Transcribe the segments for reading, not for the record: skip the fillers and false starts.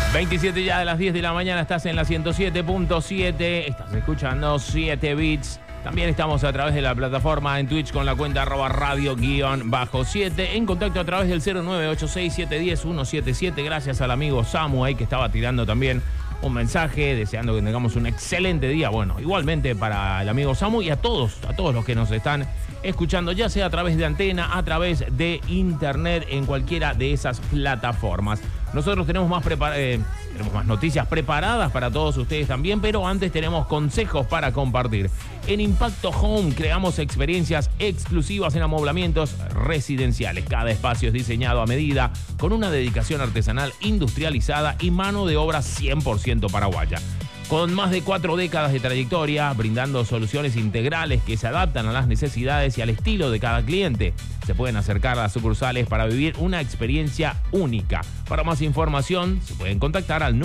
27 ya de las 10 de la mañana, estás en la 107.7, estás escuchando 7 Bits. También estamos a través de la plataforma en Twitch con la cuenta @radio_7, en contacto a través del 0986710177. Gracias al amigo Samu ahí que estaba tirando también un mensaje, deseando que tengamos un excelente día. Bueno, igualmente para el amigo Samu y a todos los que nos están escuchando, ya sea a través de antena, a través de internet, en cualquiera de esas plataformas. Nosotros tenemos más noticias preparadas para todos ustedes también, pero antes tenemos consejos para compartir. En Impacto Home creamos experiencias exclusivas en amoblamientos residenciales. Cada espacio es diseñado a medida, con una dedicación artesanal industrializada y mano de obra 100% paraguaya. Con más de 4 décadas de trayectoria, brindando soluciones integrales que se adaptan a las necesidades y al estilo de cada cliente. Se pueden acercar a las sucursales para vivir una experiencia única. Para más información, se pueden contactar al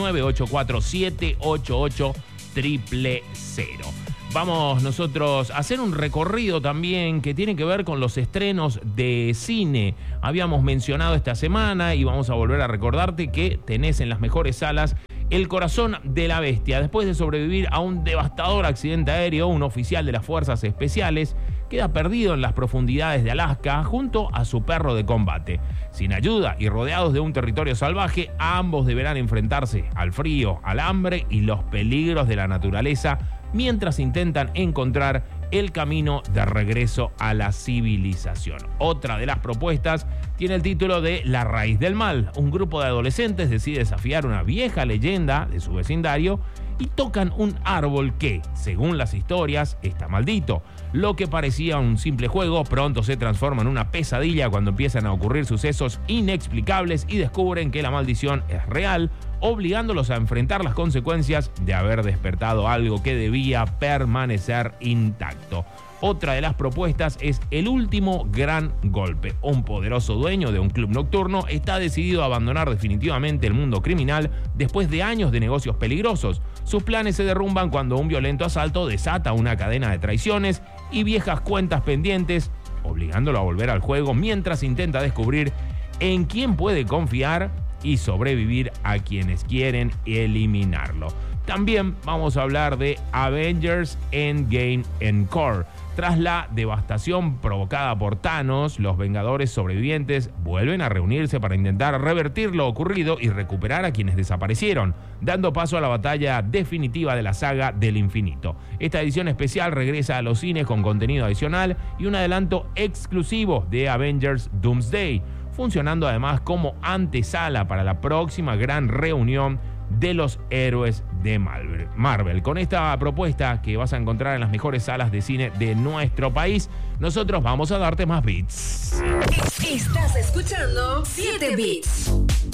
984-788-000. Vamos nosotros a hacer un recorrido también que tiene que ver con los estrenos de cine. Habíamos mencionado esta semana y vamos a volver a recordarte que tenés en las mejores salas El Corazón de la Bestia. Después de sobrevivir a un devastador accidente aéreo, un oficial de las Fuerzas Especiales queda perdido en las profundidades de Alaska junto a su perro de combate. Sin ayuda y rodeados de un territorio salvaje, ambos deberán enfrentarse al frío, al hambre y los peligros de la naturaleza mientras intentan encontrar el camino de regreso a la civilización. Otra de las propuestas tiene el título de La Raíz del Mal. Un grupo de adolescentes decide desafiar una vieja leyenda de su vecindario y tocan un árbol que, según las historias, está maldito. Lo que parecía un simple juego pronto se transforma en una pesadilla cuando empiezan a ocurrir sucesos inexplicables y descubren que la maldición es real, obligándolos a enfrentar las consecuencias de haber despertado algo que debía permanecer intacto. Otra de las propuestas es El Último Gran Golpe. Un poderoso dueño de un club nocturno está decidido a abandonar definitivamente el mundo criminal después de años de negocios peligrosos. Sus planes se derrumban cuando un violento asalto desata una cadena de traiciones y viejas cuentas pendientes, obligándolo a volver al juego mientras intenta descubrir en quién puede confiar y sobrevivir a quienes quieren eliminarlo. También vamos a hablar de Avengers Endgame Encore. Tras la devastación provocada por Thanos, los Vengadores sobrevivientes vuelven a reunirse para intentar revertir lo ocurrido y recuperar a quienes desaparecieron, dando paso a la batalla definitiva de la saga del infinito. Esta edición especial regresa a los cines con contenido adicional y un adelanto exclusivo de Avengers Doomsday, funcionando además como antesala para la próxima gran reunión de los héroes de Marvel. Con esta propuesta que vas a encontrar en las mejores salas de cine de nuestro país, nosotros vamos a darte más beats. Estás escuchando 7 Bits.